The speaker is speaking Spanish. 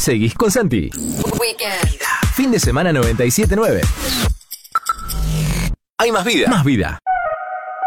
seguís con Santi. Weekend. Fin de semana 97.9. Hay más vida. Más vida.